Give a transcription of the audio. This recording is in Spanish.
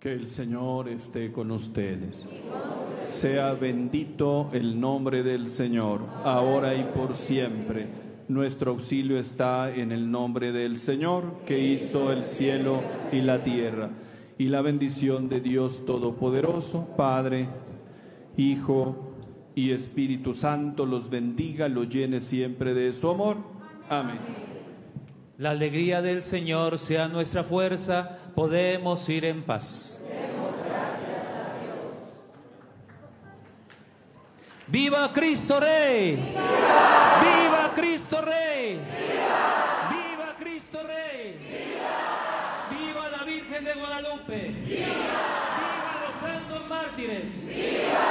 Que el Señor esté con ustedes. Sea bendito el nombre del Señor, ahora y por siempre. Nuestro auxilio está en el nombre del Señor, que hizo el cielo y la tierra. Y la bendición de Dios Todopoderoso, Padre, Hijo y Espíritu Santo los bendiga, los llene siempre de su amor. Amén. La alegría del Señor sea nuestra fuerza, podemos ir en paz. Demos gracias a Dios. ¡Viva Cristo Rey! ¡Viva! ¡Viva Cristo Rey! ¡Viva! ¡Viva Cristo Rey! ¡Viva! ¡Viva la Virgen de Guadalupe! ¡Viva! ¡Viva los santos mártires! ¡Viva!